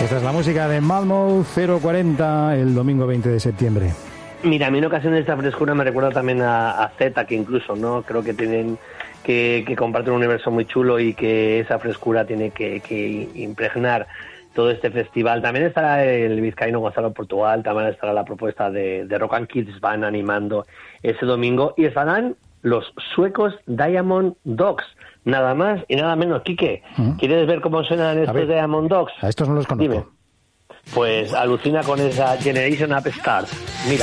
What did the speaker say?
Esta es la música de Malmö 040 el domingo 20 de septiembre. Mira, a mí en ocasiones esta frescura me recuerda también a Zeta, que incluso, ¿no? Creo que tienen que comparten un universo muy chulo y que esa frescura tiene que impregnar todo este festival. También estará el vizcaíno Gonzalo Portugal, también estará la propuesta de Rock and Kids, van animando ese domingo, y estarán los suecos Diamond Dogs, nada más y nada menos. Quique, ¿quieres ver cómo suenan estos Diamond Dogs? A estos no los conozco. Dime. Pues alucina con esa Generation Up Stars. Mira.